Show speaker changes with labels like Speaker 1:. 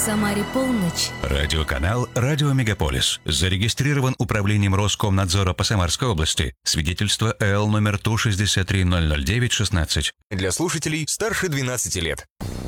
Speaker 1: Самаре полночь.
Speaker 2: Радиоканал «Радио Мегаполис». Зарегистрирован Управлением Роскомнадзора по Самарской области. Свидетельство ЭЛ номер Ту-63-009-16.
Speaker 3: Для слушателей старше 12 лет.